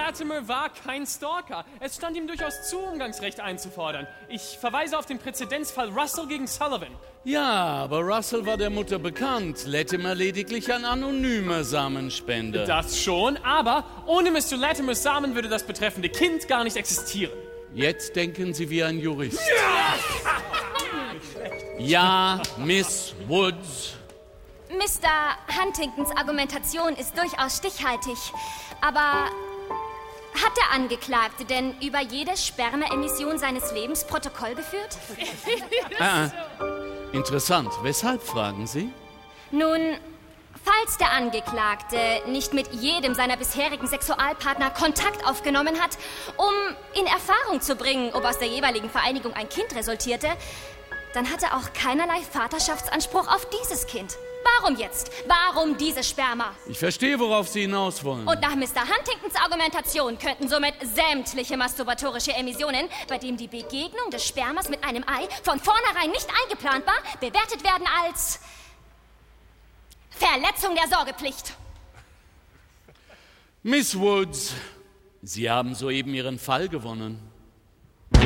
Latimer war kein Stalker. Es stand ihm durchaus zu, Umgangsrecht einzufordern. Ich verweise auf den Präzedenzfall Russell gegen Sullivan. Ja, aber Russell war der Mutter bekannt. Latimer lediglich ein anonymer Samenspender. Das schon, aber ohne Mr. Latimers Samen würde das betreffende Kind gar nicht existieren. Jetzt denken Sie wie ein Jurist. Ja, Miss Woods. Mr. Huntingtons Argumentation ist durchaus stichhaltig, aber hat der Angeklagte denn über jede Spermaemission seines Lebens Protokoll geführt? Interessant. Weshalb, fragen Sie? Nun, falls der Angeklagte nicht mit jedem seiner bisherigen Sexualpartner Kontakt aufgenommen hat, um in Erfahrung zu bringen, ob aus der jeweiligen Vereinigung ein Kind resultierte, dann hat er auch keinerlei Vaterschaftsanspruch auf dieses Kind. Warum jetzt? Warum diese Sperma? Ich verstehe, worauf Sie hinaus wollen. Und nach Mr. Huntingtons Argumentation könnten somit sämtliche masturbatorische Emissionen, bei denen die Begegnung des Spermas mit einem Ei von vornherein nicht eingeplant war, bewertet werden als Verletzung der Sorgepflicht. Miss Woods, Sie haben soeben Ihren Fall gewonnen.